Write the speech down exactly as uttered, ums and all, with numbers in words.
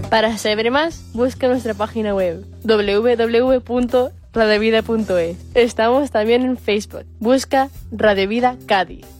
Para saber más, busca nuestra página web doble u doble u doble u punto radiovida punto es. Estamos también en Facebook. Busca Radio Vida Cádiz.